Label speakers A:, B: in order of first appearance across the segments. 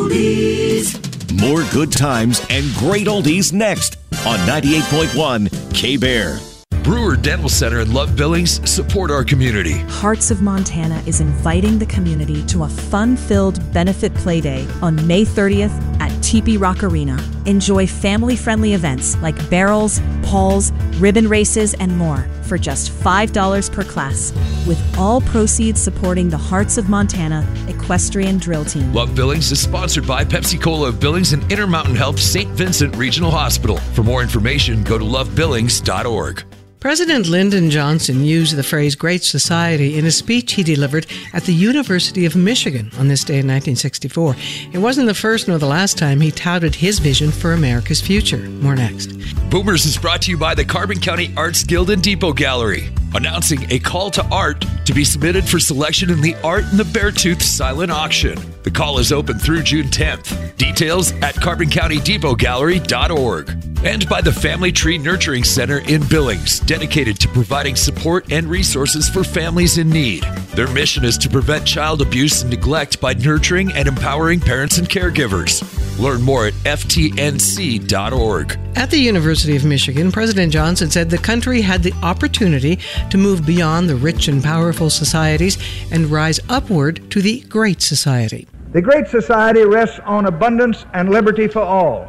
A: oldies.
B: More good times and great oldies next on 98.1 K-Bear.
C: Brewer Dental Center in Love Billings support our community.
D: Hearts of Montana is inviting the community to a fun-filled benefit play day on May 30th at Teepee Rock Arena. Enjoy family-friendly events like barrels, pulls, ribbon races, and more for just $5 per class, with all proceeds supporting the Hearts of Montana Equestrian Drill Team.
C: Love Billings is sponsored by Pepsi-Cola of Billings and Intermountain Health St. Vincent Regional Hospital. For more information, go to lovebillings.org.
E: President Lyndon Johnson used the phrase Great Society in a speech he delivered at the University of Michigan on this day in 1964. It wasn't the first nor the last time he touted his vision for America's future. More next.
C: Boomers is brought to you by the Carbon County Arts Guild and Depot Gallery, announcing a call to art to be submitted for selection in the Art in the Beartooth silent auction. The call is open through June 10th. Details at carboncountydepotgallery.org. And by the Family Tree Nurturing Center in Billings, dedicated to providing support and resources for families in need. Their mission is to prevent child abuse and neglect by nurturing and empowering parents and caregivers. Learn more at ftnc.org.
E: At the University of Michigan, President Johnson said the country had the opportunity to move beyond the rich and powerful societies and rise upward to the Great Society.
F: The Great Society rests on abundance and liberty for all.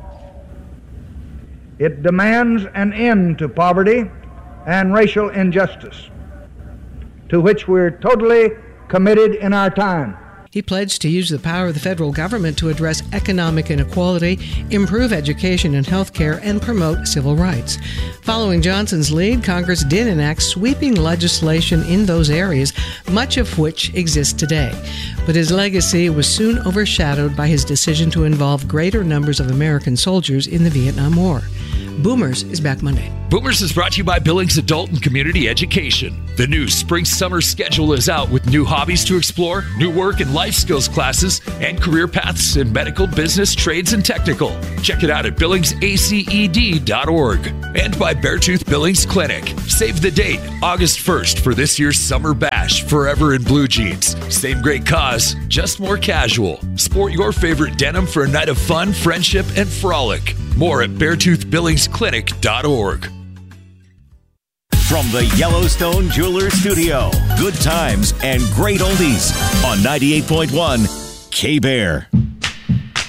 F: It demands an end to poverty and racial injustice, to which we're totally committed in our time.
E: He pledged to use the power of the federal government to address economic inequality, improve education and health care, and promote civil rights. Following Johnson's lead, Congress did enact sweeping legislation in those areas, much of which exists today. But his legacy was soon overshadowed by his decision to involve greater numbers of American soldiers in the Vietnam War. Boomers is back Monday.
C: Boomers is brought to you by Billings Adult and Community Education. The new spring-summer schedule is out with new hobbies to explore, new work and life skills classes, and career paths in medical, business, trades, and technical. Check it out at billingsaced.org. And by Beartooth Billings Clinic. Save the date, August 1st, for this year's Summer Bash, Forever in Blue Jeans. Same great cause, just more casual. Sport your favorite denim for a night of fun, friendship, and frolic. More at beartoothbillingsclinic.org.
B: From the Yellowstone Jewelers Studio, good times and great oldies on 98.1 K-Bear.